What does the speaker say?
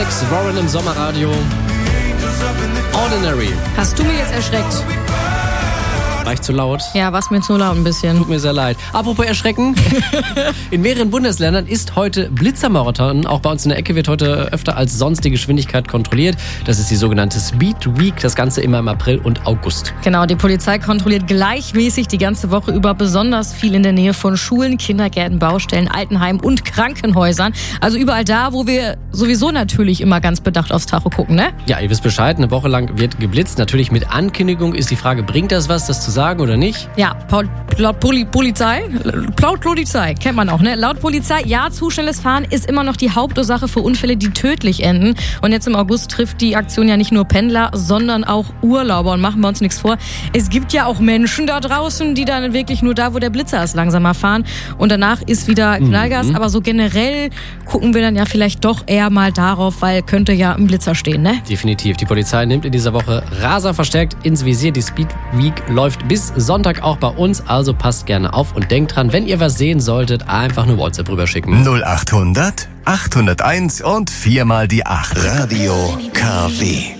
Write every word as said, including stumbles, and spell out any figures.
Alex Warren im Sommerradio. Ordinary. Hast du mir jetzt erschreckt? War ich zu laut? Ja, war's mir zu laut ein bisschen. Tut mir sehr leid. Apropos erschrecken. In mehreren Bundesländern ist heute Blitzermarathon. Auch bei uns in der Ecke wird heute öfter als sonst die Geschwindigkeit kontrolliert. Das ist die sogenannte Speed Week. Das Ganze immer im April und August. Genau, die Polizei kontrolliert gleichmäßig die ganze Woche über besonders viel in der Nähe von Schulen, Kindergärten, Baustellen, Altenheimen und Krankenhäusern. Also überall da, wo wir sowieso natürlich immer ganz bedacht aufs Tacho gucken, ne? Ja, ihr wisst Bescheid. Eine Woche lang wird geblitzt. Natürlich mit Ankündigung ist die Frage, bringt das was, das zu sagen oder nicht? Ja, Paul, laut Poli, Polizei, laut Polizei, kennt man auch, ne? Laut Polizei, ja, zu schnelles Fahren ist immer noch die Hauptursache für Unfälle, die tödlich enden. Und jetzt im August trifft die Aktion ja nicht nur Pendler, sondern auch Urlauber. Und machen wir uns nichts vor, es gibt ja auch Menschen da draußen, die dann wirklich nur da, wo der Blitzer ist, langsamer fahren. Und danach ist wieder Knallgas. Mhm. Aber so generell gucken wir dann ja vielleicht doch eher mal darauf, weil könnte ja ein Blitzer stehen, ne? Definitiv. Die Polizei nimmt in dieser Woche rasend verstärkt ins Visier. Die Speed Week läuft bis Sonntag auch bei uns, also passt gerne auf und denkt dran, wenn ihr was sehen solltet, einfach eine WhatsApp rüberschicken. null acht hundert achthunderteins und viermal die acht. Radio K W.